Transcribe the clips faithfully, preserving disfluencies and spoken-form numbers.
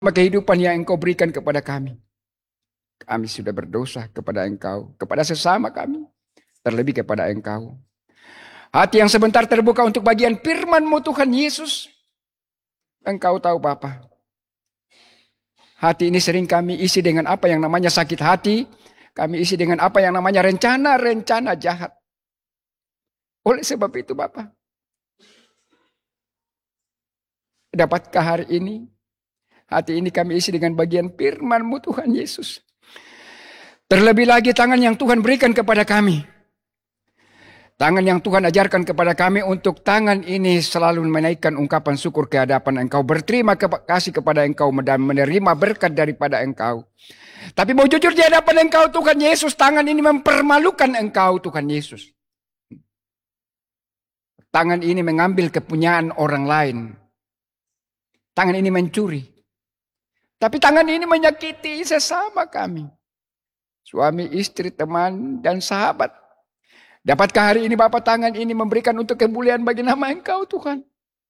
kehidupan yang Engkau berikan kepada kami. Kami sudah berdosa kepada Engkau, kepada sesama kami, terlebih kepada Engkau. Hati yang sebentar terbuka untuk bagian firman-Mu Tuhan Yesus. Engkau tahu Bapa. Hati ini sering kami isi dengan apa yang namanya sakit hati. Kami isi dengan apa yang namanya rencana-rencana jahat. Oleh sebab itu Bapa, dapatkah hari ini hati ini kami isi dengan bagian firman-Mu Tuhan Yesus. Terlebih lagi tangan yang Tuhan berikan kepada kami. Tangan yang Tuhan ajarkan kepada kami untuk tangan ini selalu menaikkan ungkapan syukur ke hadapan Engkau. Berterima kasih kepada Engkau dan menerima berkat daripada Engkau. Tapi mau jujur di hadapan Engkau Tuhan Yesus, tangan ini mempermalukan Engkau Tuhan Yesus. Tangan ini mengambil kepunyaan orang lain. Tangan ini mencuri. Tapi tangan ini menyakiti sesama kami. Suami, istri, teman, dan sahabat. Dapatkah hari ini Bapak tangan ini memberikan untuk kemuliaan bagi nama Engkau Tuhan?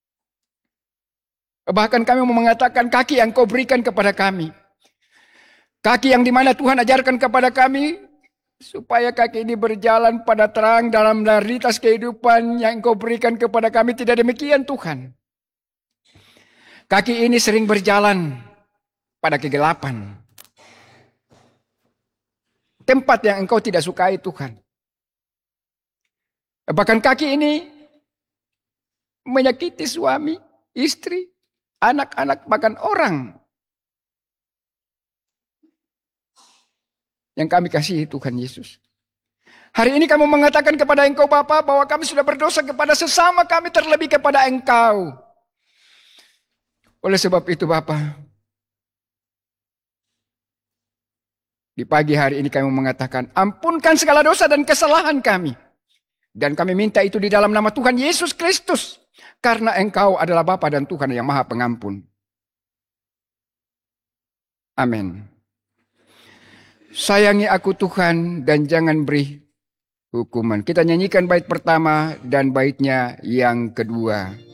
Bahkan kami mau mengatakan kaki yang Kau berikan kepada kami. Kaki yang dimana Tuhan ajarkan kepada kami. Supaya kaki ini berjalan pada terang dalam realitas kehidupan yang Kau berikan kepada kami. Tidak demikian Tuhan. Kaki ini sering berjalan pada kegelapan. Tempat yang Engkau tidak sukai Tuhan. Bahkan kaki ini menyakiti suami, istri, anak-anak, bahkan orang yang kami kasihi Tuhan Yesus. Hari ini kami mengatakan kepada Engkau Bapa bahwa kami sudah berdosa kepada sesama kami, terlebih kepada Engkau. Oleh sebab itu Bapa, di pagi hari ini kami mengatakan, ampunkan segala dosa dan kesalahan kami. Dan kami minta itu di dalam nama Tuhan Yesus Kristus. Karena Engkau adalah Bapa dan Tuhan yang Maha Pengampun. Amin. Sayangi aku Tuhan dan jangan beri hukuman. Kita nyanyikan bait pertama dan baitnya yang kedua.